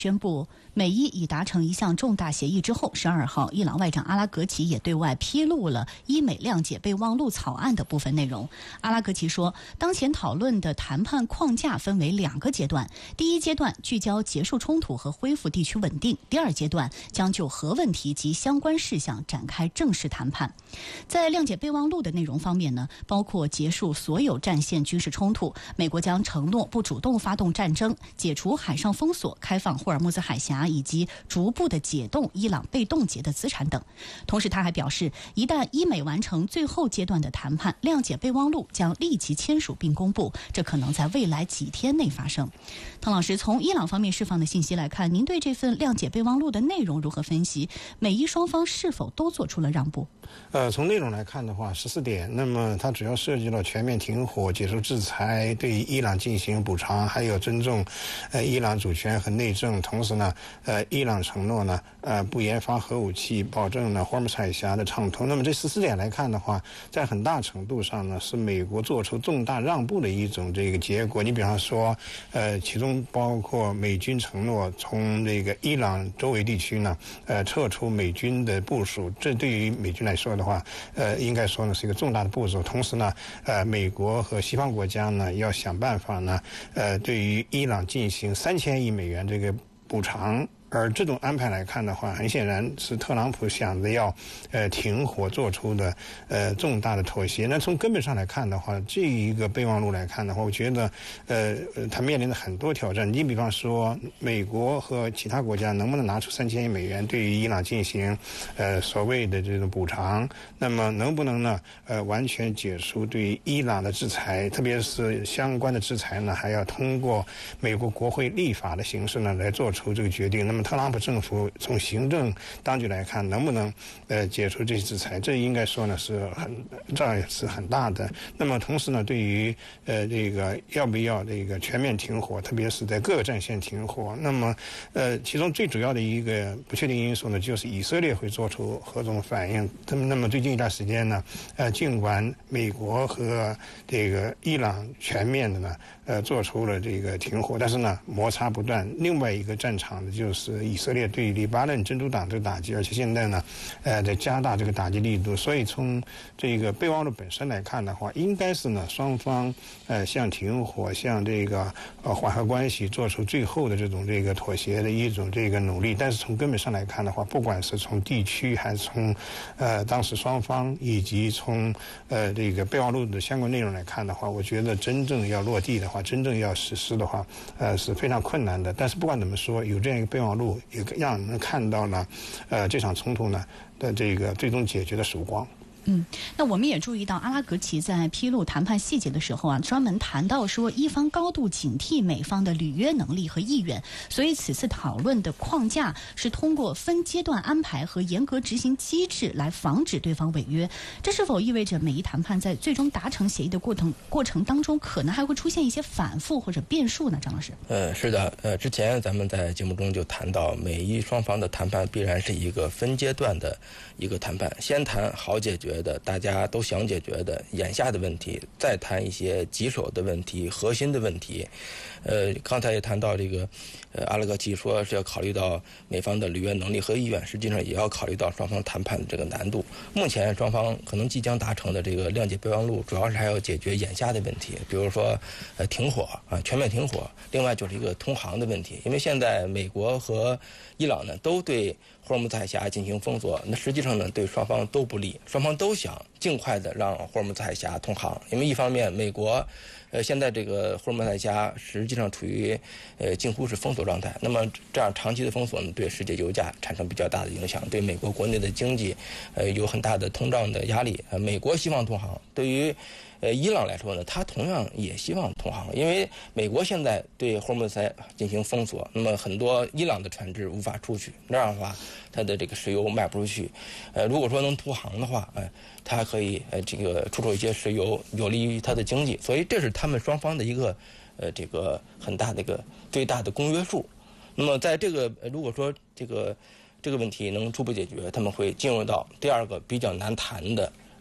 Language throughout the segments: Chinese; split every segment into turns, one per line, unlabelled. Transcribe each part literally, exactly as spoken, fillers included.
宣布，美伊已达成一项重大协议之后，十二号，伊朗外长阿拉格齐也对外披露了伊美谅解备忘录草案的部分内容。阿拉格齐说，当前讨论的谈判框架分为两个阶段，第一阶段聚焦结束冲突和恢复地区稳定，第二阶段将就核问题及相关事项展开正式谈判。在谅解备忘录的内容方面呢，包括结束所有战线军事冲突，美国将承诺不主动发动战争，解除海上封锁，开放霍尔木兹海峡，以及逐步的解冻伊朗被冻结的资产等。同时他还表示，一旦伊美完成最后阶段的谈判，谅解备忘录将立即签署并公布，这可能在未来几天内发生。汤老师，从伊朗方面释放的信息来看，您对这份谅解备忘录的内容如何分析？美伊双方是否都做出了让步？
呃，从内容来看的话，十四点，那么它主要涉及了全面停火、解除制裁、对伊朗进行补偿，还有尊重呃伊朗主权和内政。同时呢，呃，伊朗承诺呢，呃，不研发核武器，保证呢霍尔木兹海峡的畅通。那么这十四点来看的话，在很大程度上呢，是美国做出重大让步的一种这个结果。你比方说，呃，其中包括美军承诺从这个伊朗周围地区呢，呃，撤出美军的部署，这对于美军来说的话，呃，应该说呢是一个重大的步骤。同时呢，呃，美国和西方国家呢要想办法呢，呃，对于伊朗进行三千亿美元这个补偿。而这种安排来看的话，很显然是特朗普想着要呃停火做出的呃重大的妥协。那从根本上来看的话，这一个备忘录来看的话，我觉得呃它面临着很多挑战。你比方说，美国和其他国家能不能拿出三千亿美元对于伊朗进行呃所谓的这种补偿？那么能不能呢呃完全解除对于伊朗的制裁，特别是相关的制裁呢，还要通过美国国会立法的形式呢来做出这个决定。那么特朗普政府从行政当局来看，能不能呃解除这些制裁？这应该说呢是很这也是很大的。那么同时呢，对于呃这个要不要这个全面停火，特别是在各个战线停火，那么呃其中最主要的一个不确定因素呢，就是以色列会做出何种反应。那么那么最近一段时间呢，呃尽管美国和这个伊朗全面的呢呃做出了这个停火，但是呢摩擦不断。另外一个战场呢就是。以色列对黎巴嫩真主党的打击，而且现在呢，呃，在加大这个打击力度。所以从这个备忘录本身来看的话，应该是呢双方呃向停火、向这个呃缓和关系做出最后的这种这个妥协的一种这个努力。但是从根本上来看的话，不管是从地区还是从呃当时双方以及从呃这个备忘录的相关内容来看的话，我觉得真正要落地的话，真正要实施的话，呃是非常困难的。但是不管怎么说，有这样一个备忘录。也让人看到了，呃，这场冲突呢的这个最终解决的曙光。
嗯，那我们也注意到，阿拉格齐在披露谈判细节的时候啊，专门谈到说，伊方高度警惕美方的履约能力和意愿，所以此次讨论的框架是通过分阶段安排和严格执行机制来防止对方违约。这是否意味着美伊谈判在最终达成协议的过程过程当中，可能还会出现一些反复或者变数呢？张老师？
呃，是的，呃，之前咱们在节目中就谈到，美伊双方的谈判必然是一个分阶段的一个谈判，先谈好解决的大家都想解决的眼下的问题，再谈一些棘手的问题、核心的问题。呃，刚才也谈到这个，呃，阿拉格齐说是要考虑到美方的履约能力和意愿，实际上也要考虑到双方谈判的这个难度。目前双方可能即将达成的这个谅解备忘录，主要是还要解决眼下的问题，比如说呃停火啊，全面停火。另外就是一个通航的问题，因为现在美国和伊朗呢都对霍尔木兹海峡进行封锁，那实际上呢对双方都不利，双方都想尽快的让霍尔木兹海峡通航，因为一方面美国呃现在这个霍尔木兹海峡实际上处于呃近乎是封锁状态，那么这样长期的封锁呢对世界油价产生比较大的影响，对美国国内的经济呃有很大的通胀的压力。呃美国希望通航，对于呃，伊朗来说呢，他同样也希望通航，因为美国现在对霍尔木兹海进行封锁，那么很多伊朗的船只无法出去，那样的话，它的这个石油卖不出去。呃，如果说能通航的话，呃，它还可以呃这个出售一些石油，有利于它的经济，所以这是他们双方的一个呃这个很大的一个最大的公约数。那么在这个如果说这个这个问题能初步解决，他们会进入到第二个比较难谈的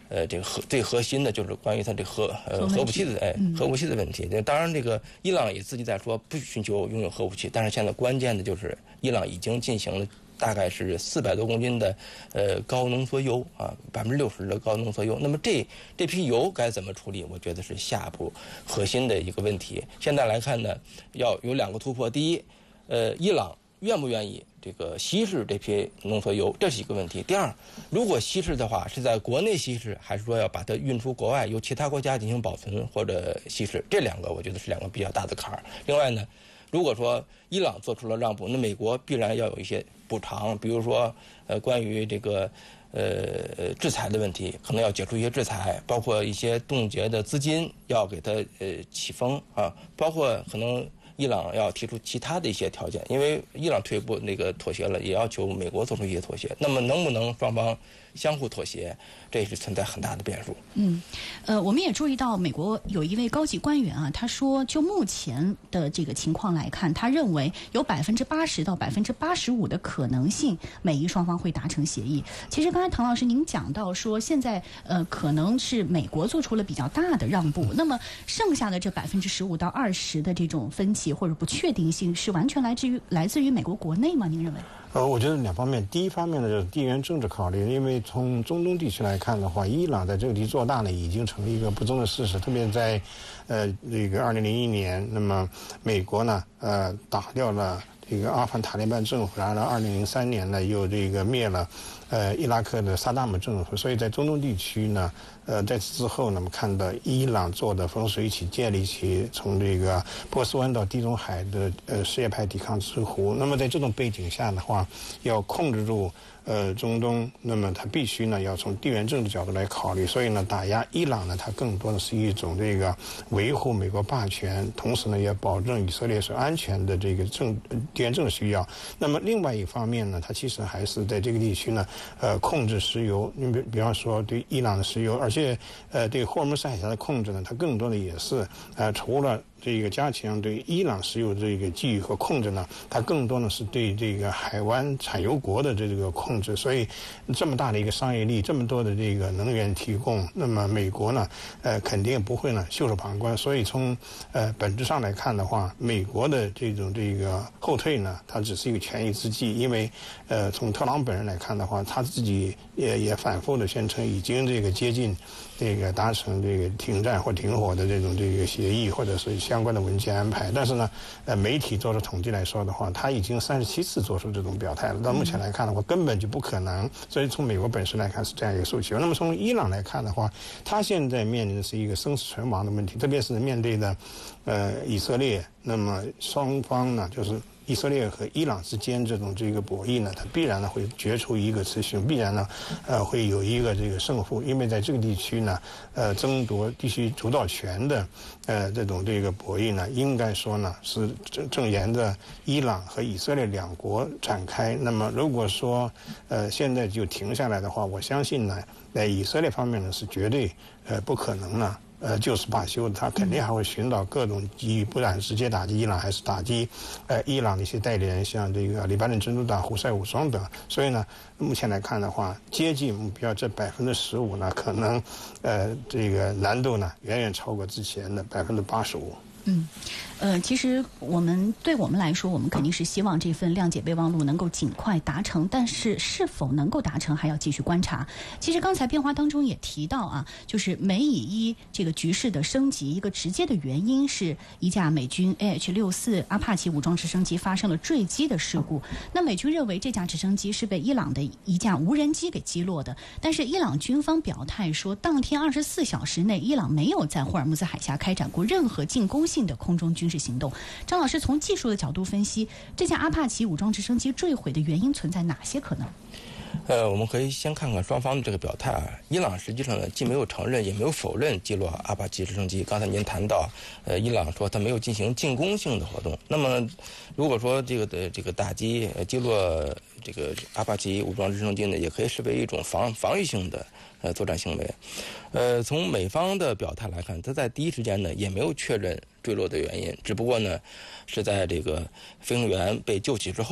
呃，这个核最核心的就是关于它这核呃核武器的哎核武器的问题。当然，这个伊朗也自己在说不寻求拥有核武器，但是现在关键的就是伊朗已经进行了大概是四百多公斤的呃高浓缩铀啊，百分之六十的高浓缩铀。那么这这批铀该怎么处理？我觉得是下一步核心的一个问题。现在来看呢，要有两个突破。第一，呃，伊朗愿不愿意这个稀释这批浓缩铀，这是一个问题。第二，如果稀释的话，是在国内稀释，还是说要把它运出国外，由其他国家进行保存或者稀释？这两个我觉得是两个比较大的坎儿。另外呢，如果说伊朗做出了让步，那美国必然要有一些补偿，比如说呃关于这个呃制裁的问题，可能要解除一些制裁，包括一些冻结的资金要给它呃起封啊，包括可能伊朗要提出其他的一些条件，因为伊朗退一步那个妥协了，也要求美国做出一些妥协。那么能不能双方相互妥协，这是存在很大的变数。
嗯，呃，我们也注意到美国有一位高级官员啊，他说，就目前的这个情况来看，他认为有百分之八十到百分之八十五的可能性，美伊双方会达成协议。其实刚才唐老师您讲到说，现在呃可能是美国做出了比较大的让步，那么剩下的这百分之十五到二十的这种分歧或者不确定性，是完全来自于来自于美国国内吗？您认为？
呃，我觉得两方面。第一方面呢，就是地缘政治考虑，因为从中东地区来看的话，伊朗在这个地做大呢，已经成了一个不争的事实。特别在，呃，这个二零零一年，那么美国呢，呃，打掉了这个阿富汗塔利班政府，然后二零零三年呢，又这个灭了，呃，伊拉克的萨达姆政府。所以在中东地区呢，呃，在此之后呢，我们看到伊朗做的风水起，建立起从这个波斯湾到地中海的呃什叶派抵抗之湖。那么在这种背景下的话，要控制住呃中东，那么它必须呢要从地缘政治角度来考虑。所以呢，打压伊朗呢，它更多的是一种这个维护美国霸权，同时呢也保证以色列是安全的这个政地缘政治需要。那么另外一方面呢，它其实还是在这个地区呢，呃，控制石油。你比比方说对伊朗的石油，而且呃对霍尔木兹海峡的控制呢，它更多的也是呃除了这个加强对伊朗石油这个觊觎和控制呢，它更多的是对这个海湾产油国的这个控制。所以这么大的一个商业利，这么多的这个能源提供，那么美国呢，呃，肯定不会呢袖手旁观。所以从呃本质上来看的话，美国的这种这个后退呢，它只是一个权宜之计。因为呃从特朗普本人来看的话，他自己也也反复的宣称已经这个接近这个达成这个停战或停火的这种这个协议，或者是相关的文件安排。但是呢，呃，媒体做出统计来说的话，他已经三十七次做出这种表态了。到目前来看的话，根本就不可能。所以从美国本身来看是这样一个诉求。那么从伊朗来看的话，他现在面临的是一个生死存亡的问题，特别是面对的呃以色列，那么双方呢就是以色列和伊朗之间这种这个博弈呢，它必然呢会决出一个雌雄，必然呢，呃，会有一个这个胜负。因为在这个地区呢，呃，争夺地区主导权的，呃，这种这个博弈呢，应该说呢是正正沿着伊朗和以色列两国展开。那么如果说呃现在就停下来的话，我相信呢，在以色列方面呢是绝对呃不可能呢。呃，就是罢休，他肯定还会寻找各种机遇，不然直接打击伊朗，还是打击呃伊朗的一些代理人，像这个黎巴嫩真主党、胡塞武装等。所以呢，目前来看的话，接近目标这百分之十五呢，可能呃这个难度呢远远超过之前的百分之八十五。
嗯，呃，其实我们对我们来说，我们肯定是希望这份谅解备忘录能够尽快达成，但是是否能够达成还要继续观察。其实刚才变化当中也提到啊，就是美以伊这个局势的升级，一个直接的原因是一架美军 A H 六十四 阿帕奇武装直升机发生了坠机的事故。那美军认为这架直升机是被伊朗的一架无人机给击落的，但是伊朗军方表态说，当天二十四小时内，伊朗没有在霍尔木兹海峡开展过任何进攻性的空中军事行动。张老师从技术的角度分析，这架阿帕奇武装直升机坠毁的原因存在哪些可能？
呃，我们可以先看看双方的这个表态啊。伊朗实际上呢，既没有承认，也没有否认击落阿帕奇直升机。刚才您谈到，呃，伊朗说他没有进行进攻性的活动。那么，如果说这个的这个打击、呃、击落这个阿帕奇武装直升机呢，也可以视为一种防防御性的呃作战行为。呃，从美方的表态来看，他在第一时间呢也没有确认坠落的原因，只不过呢是在这个飞行员被救起之后。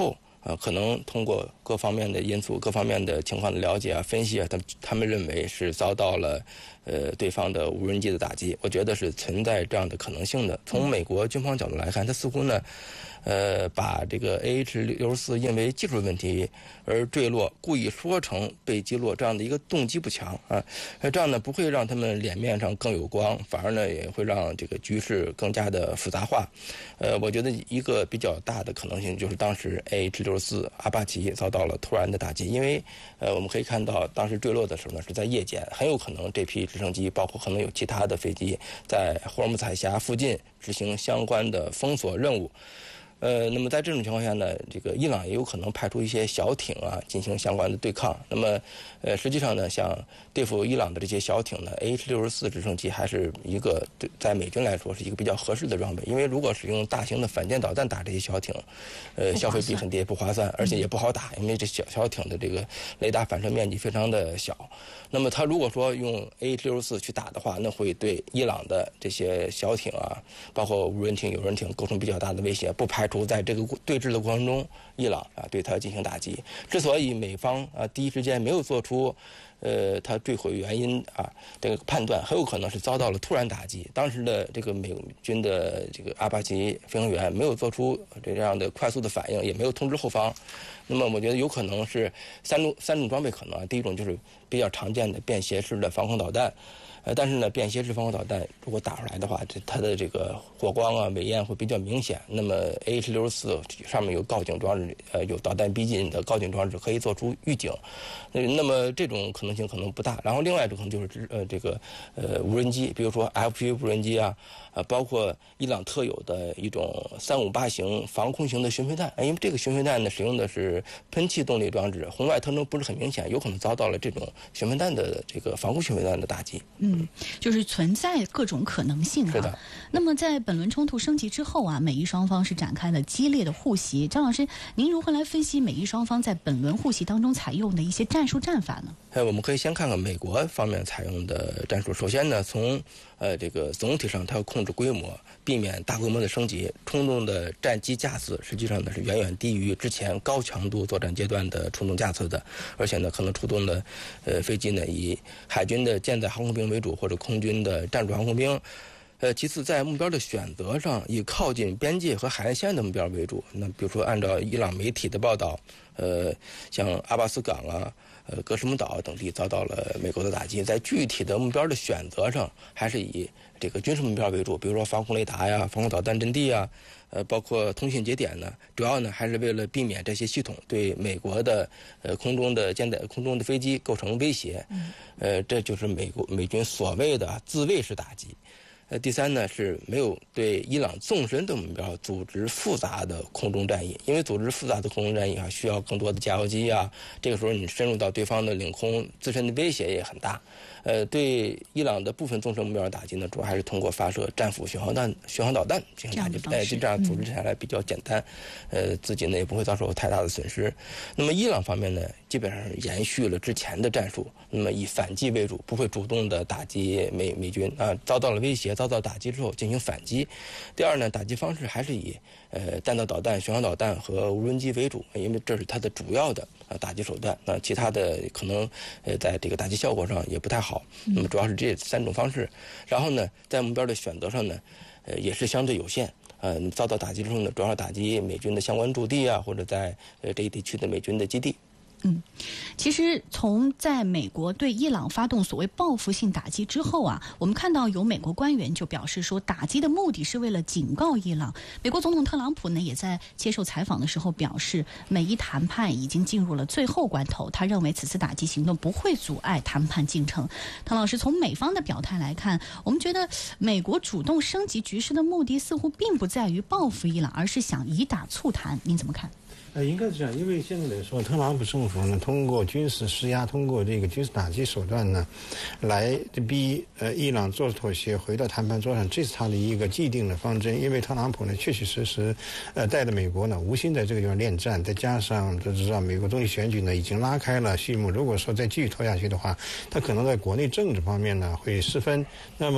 呃，可能通过各方面的因素、各方面的情况的了解啊、分析啊，他他们认为是遭到了呃对方的无人机的打击。我觉得是存在这样的可能性的。从美国军方角度来看，他似乎呢，呃，把这个 A H 六十四因为技术问题而坠落，故意说成被击落这样的一个动机不强啊，这样呢不会让他们脸面上更有光，反而呢也会让这个局势更加的复杂化。呃，我觉得一个比较大的可能性就是当时 A H 六十四阿帕奇遭到了突然的打击，因为呃我们可以看到当时坠落的时候呢是在夜间，很有可能这批直升机包括可能有其他的飞机在霍尔木兹海峡附近执行相关的封锁任务。呃，那么在这种情况下呢，这个伊朗也有可能派出一些小艇啊，进行相关的对抗。那么，呃，实际上呢，像对付伊朗的这些小艇呢 ，A H 六十四直升机还是一个对在美军来说是一个比较合适的装备。因为如果使用大型的反舰导弹打这些小艇，呃，消费比很低，不划算，而且也不好打，因为这小小艇的这个雷达反射面积非常的小。那么，他如果说用 A H 六十四去打的话，那会对伊朗的这些小艇啊，包括无人艇、有人艇构成比较大的威胁，不排除在这个对峙的过程中，伊朗啊对它进行打击。之所以美方啊第一时间没有做出呃它坠毁原因啊这个判断，很有可能是遭到了突然打击。当时的这个美军的这个阿帕奇飞行员没有做出这样的快速的反应，也没有通知后方。那么我觉得有可能是三种三种装备可能啊，第一种就是比较常见的便携式的防空导弹。呃，但是呢，便携式防空导弹如果打出来的话，这它的这个火光啊、尾焰会比较明显。那么 A H 六十四上面有告警装置，呃，有导弹逼近的告警装置，可以做出预警。那那么这种可能性可能不大。然后另外一种可能就是呃这个呃无人机，比如说 F P V 无人机啊，呃，包括伊朗特有的一种三五八型防空型的巡飞弹，因为这个巡飞弹呢使用的是喷气动力装置，红外特征不是很明显，有可能遭到了这种巡飞弹的这个防空巡飞弹的打击。
嗯，就是存在各种可能性啊。
是的。
那么在本轮冲突升级之后啊，美伊双方是展开了激烈的互袭。张老师，您如何来分析美伊双方在本轮互袭当中采用的一些战术战法呢？
呃，我们可以先看看美国方面采用的战术。首先呢，从呃这个总体上，它要控制规模，避免大规模的升级。冲动的战机架次实际上呢是远远低于之前高强度作战阶段的冲动架次的，而且呢可能出动的呃飞机呢以海军的舰载航空兵为主，或者空军的战术航空兵。呃，其次，在目标的选择上，以靠近边界和海岸线的目标为主。那比如说，按照伊朗媒体的报道，呃，像阿巴斯港啊、呃格什姆岛等地遭到了美国的打击。在具体的目标的选择上，还是以这个军事目标为主，比如说防空雷达呀、防空导弹阵地啊，呃，包括通信节点呢，主要呢还是为了避免这些系统对美国的呃空中的舰载空中的飞机构成威胁。呃，这就是美国美军所谓的自卫式打击。呃，第三呢是没有对伊朗纵深的目标组织复杂的空中战役，因为组织复杂的空中战役啊，需要更多的加油机啊，这个时候你深入到对方的领空，自身的威胁也很大。呃，对伊朗的部分纵深目标打击呢，主要还是通过发射战斧巡航弹、巡航导弹进行打击，哎，就这样组织下来比较简单，呃，自己呢也不会遭受太大的损失。那么伊朗方面呢，基本上是延续了之前的战术，那么以反击为主，不会主动的打击美美军啊，遭到了威胁、遭到打击之后进行反击。第二呢，打击方式还是以呃弹道导弹、巡航导弹和无人机为主，因为这是它的主要的啊打击手段。那其他的可能呃在这个打击效果上也不太好。那么主要是这三种方式。然后呢，在目标的选择上呢，呃也是相对有限。呃，遭到打击之后呢，主要打击美军的相关驻地啊，或者在呃这一地区的美军的基地。
嗯，其实从在美国对伊朗发动所谓报复性打击之后啊，我们看到有美国官员就表示说，打击的目的是为了警告伊朗。美国总统特朗普呢，也在接受采访的时候表示，美伊谈判已经进入了最后关头，他认为此次打击行动不会阻碍谈判进程。唐老师，从美方的表态来看，我们觉得美国主动升级局势的目的似乎并不在于报复伊朗，而是想以打促谈。您怎么看？
呃，应该是这样，因为现在来说，特朗普政府呢，通过军事施压，通过这个军事打击手段呢，来逼呃伊朗做妥协，回到谈判桌上，这是他的一个既定的方针。因为特朗普呢，确确实实，呃，带着美国呢，无心在这个地方恋战，再加上都知道美国总理选举呢已经拉开了序幕，如果说再继续拖下去的话，他可能在国内政治方面呢会失分。那么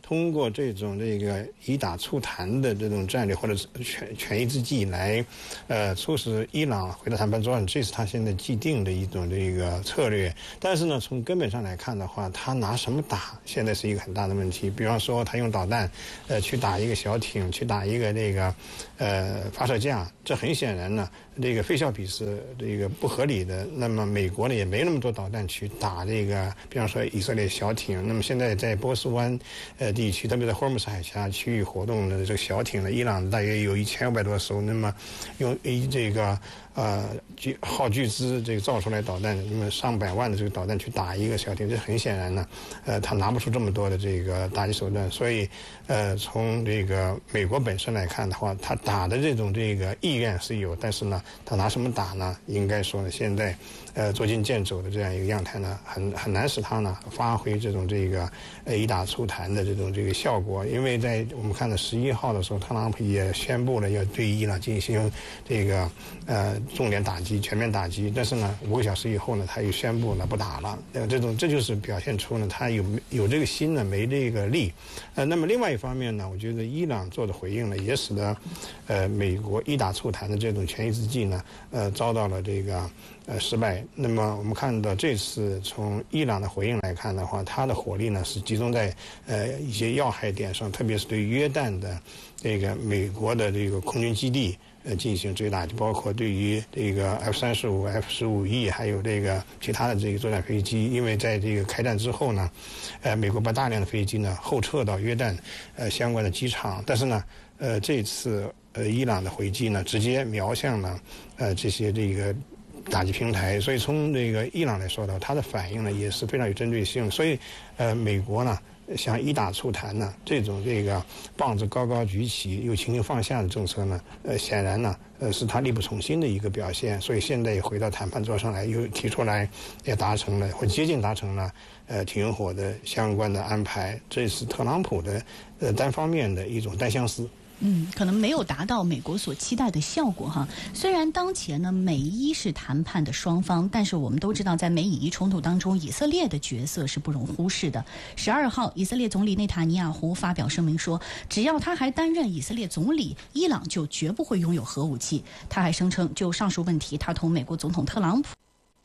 通过这种这个以打促谈的这种战略或者权权宜之计来，呃，促使伊朗回到谈判桌上，这是他现在既定的一种这个策略。但是呢，从根本上来看的话，他拿什么打，现在是一个很大的问题。比方说，他用导弹，呃，去打一个小艇，去打一个这个，呃，发射架，这很显然呢，这个非效比是这个不合理的。那么美国呢，也没那么多导弹去打这个，比方说以色列小艇。那么现在在波斯湾，呃，地区，特别在霍尔木斯海峡区域活动的这个小艇呢，伊朗大约有一千五百多艘。那么用以这个呃巨耗巨资这个造出来导弹，那么上百万的这个导弹去打一个小艇，这很显然呢，呃，他拿不出这么多的这个打击手段。所以，呃，从这个美国本身来看的话，他打的这种这个意愿是有，但是呢，他拿什么打呢？应该说呢，现在呃捉襟见肘的这样一个样态呢，很很难使他呢发挥这种这个呃以打促谈的这种这个效果。因为在我们看到十一号的时候，特朗普也宣布了要对伊朗进行这个呃重点打击、全面打击，但是呢，五个小时以后呢，他又宣布了不打了。呃，这种这就是表现出呢，他有有这个心呢，没这个力。呃，那么另外一方面呢，我觉得伊朗做的回应呢，也使得呃美国以打促谈的这种权宜之计呢，呃，遭到了这个呃失败。那么我们看到这次从伊朗的回应来看的话，它的火力呢是集中在呃一些要害点上，特别是对约旦的这个美国的这个空军基地呃进行追打，包括对于这个 F 三十五、F 十五 E 还有这个其他的这个作战飞机。因为在这个开战之后呢，呃，美国把大量的飞机呢后撤到约旦呃相关的机场，但是呢，呃，这次呃伊朗的回击呢，直接瞄向了呃这些这个打击平台。所以从这个伊朗来说的，他的反应呢也是非常有针对性。所以，呃，美国呢，像以打促谈呢这种这个棒子高高举起又轻轻放下的政策呢，呃，显然呢，呃，是他力不从心的一个表现。所以现在也回到谈判桌上来，又提出来，也达成了或接近达成了呃停火的相关的安排。这是特朗普的呃单方面的一种单相思。
嗯，可能没有达到美国所期待的效果哈。虽然当前呢美伊是谈判的双方，但是我们都知道，在美以伊冲突当中，以色列的角色是不容忽视的。十二号，以色列总理内塔尼亚胡发表声明说，只要他还担任以色列总理，伊朗就绝不会拥有核武器。他还声称，就上述问题，他同美国总统特朗普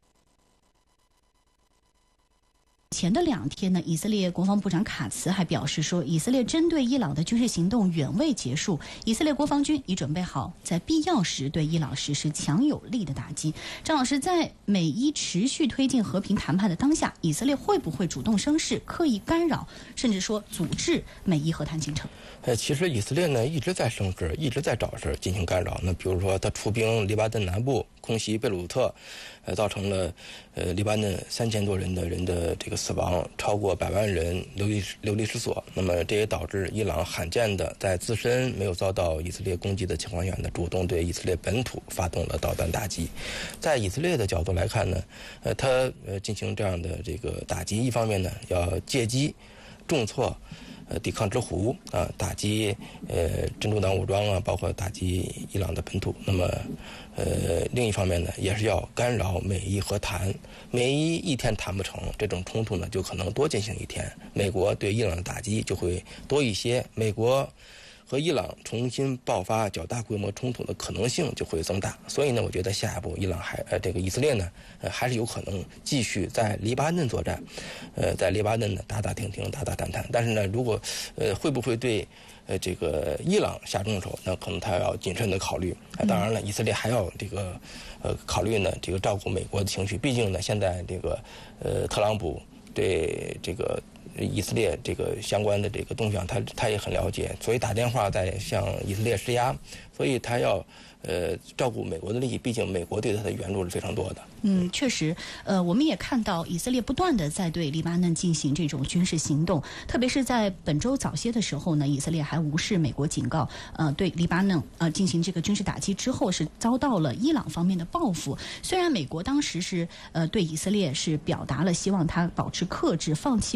前的两天呢，以色列国防部长卡茨还表示说，以色列针对伊朗的军事行动远未结束，以色列国防军已准备好在必要时对伊朗实施强有力的打击。张老师，在美伊持续推进和平谈判的当下，以色列会不会主动生事，刻意干扰，甚至说阻滞美伊和谈进程？
呃，其实以色列呢一直在生事，一直在找事进行干扰。那比如说，他出兵黎巴嫩南部，空袭贝鲁特，呃，造成了呃黎巴嫩三千多人的人的这个死亡，超过百万人流离流离失所。那么这也导致伊朗罕见的在自身没有遭到以色列攻击的情况下呢，主动对以色列本土发动了导弹打击。在以色列的角度来看呢，呃，他呃进行这样的这个打击，一方面呢要借机重挫呃，抵抗之狐啊，打击呃真主党武装啊，包括打击伊朗的本土。那么，呃，另一方面呢，也是要干扰美伊和谈。美伊一天谈不成，这种冲突呢，就可能多进行一天。美国对伊朗的打击就会多一些，美国和伊朗重新爆发较大规模冲突的可能性就会增大。所以呢，我觉得下一步伊朗还呃这个以色列呢，呃还是有可能继续在黎巴嫩作战，呃在黎巴嫩呢打打停停，打打谈谈。但是呢，如果呃会不会对呃这个伊朗下重手，那可能他要谨慎的考虑。呃、当然了，以色列还要这个呃考虑呢这个照顾美国的情绪，毕竟呢现在这个呃特朗普对这个以色列这个相关的这个动向，他他也很了解，所以打电话在向以色列施压，所以他要呃照顾美国的利益，毕竟美国对他的援助是非常多的。
嗯，确实，呃，我们也看到以色列不断的在对黎巴嫩进行这种军事行动，特别是在本周早些的时候呢，以色列还无视美国警告，呃，对黎巴嫩呃进行这个军事打击之后，是遭到了伊朗方面的报复。虽然美国当时是呃对以色列是表达了希望他保持克制，放弃报复。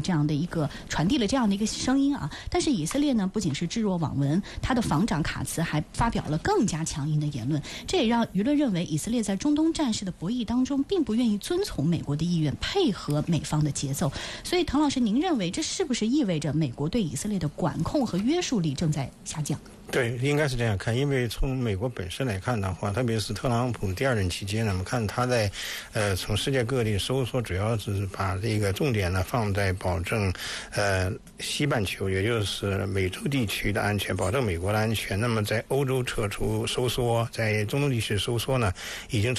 这样的一个传递了这样的一个声音啊。但是以色列呢，不仅是置若罔闻，他的防长卡茨还发表了更加强硬的言论，这也让舆论认为以色列在中东战事的博弈当中，并不愿意遵从美国的意愿，配合美方的节奏。所以，滕老师，您认为这是不是意味着美国对以色列的管控和约束力正在下降？
对，应该是这样看，因为从美国本身来看的话，特别是特朗普第二任期间呢，我们看他在，呃，从世界各地收缩，主要是把这个重点呢放在保证，呃，西半球，也就是美洲地区的安全，保证美国的安全。那么在欧洲撤出收缩，在中东地区收缩呢，已经成